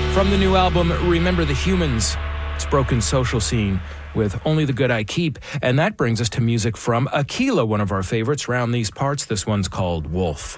From the new album, Remember the Humans, it's Broken Social Scene with Only the Good I Keep. And that brings us to music from Aquila, one of our favorites around these parts. This one's called Wolf.